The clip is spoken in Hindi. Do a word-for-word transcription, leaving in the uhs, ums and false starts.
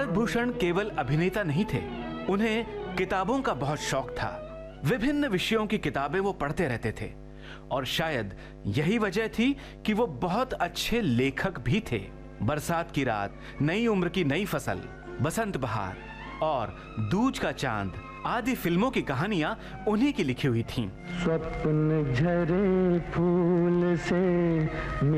भूषण केवल अभिनेता नहीं थे, उन्हें किताबों का बहुत शौक था। विभिन्न विषयों की किताबें वो पढ़ते रहते थे और शायद यही वजह थी कि वो बहुत अच्छे लेखक भी थे। बरसात की रात, नई उम्र की नई फसल, बसंत बहार और दूज का चांद आदि फिल्मों की कहानियां उन्हीं की लिखी हुई थीं। स्वप्न झरे फूल से